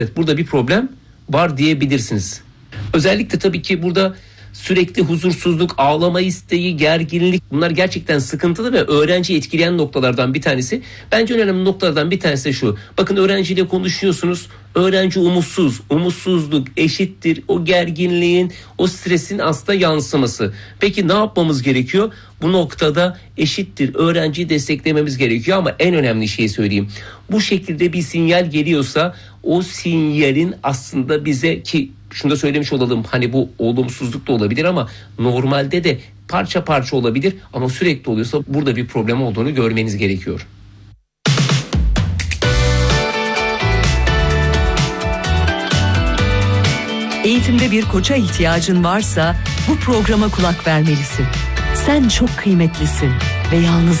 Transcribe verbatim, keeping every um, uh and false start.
Evet, burada bir problem var diyebilirsiniz. Özellikle tabii ki burada sürekli huzursuzluk, ağlama isteği, gerginlik, bunlar gerçekten sıkıntılı ve öğrenciyi etkileyen noktalardan bir tanesi. Bence önemli noktalardan bir tanesi de şu. Bakın, öğrenciyle konuşuyorsunuz. Öğrenci umutsuz. Umutsuzluk eşittir o gerginliğin, o stresin aslında yansıması. Peki ne yapmamız gerekiyor? Bu noktada eşittir öğrenciyi desteklememiz gerekiyor ama en önemli şeyi söyleyeyim. Bu şekilde bir sinyal geliyorsa o sinyalin aslında bize, ki şunu da söylemiş olalım, hani bu olumsuzluk da olabilir ama normalde de parça parça olabilir ama sürekli oluyorsa burada bir problem olduğunu görmeniz gerekiyor. Eğitimde bir koça ihtiyacın varsa bu programa kulak vermelisin. Sen çok kıymetlisin ve yalnız